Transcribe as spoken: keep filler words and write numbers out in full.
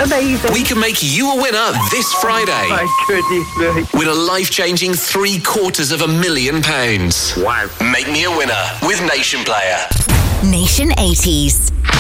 Amazing. We can make you a winner this Friday. My goodness me. With a life-changing three quarters of a million pounds. Wow. Make me a winner with Nation Player. Nation eighties.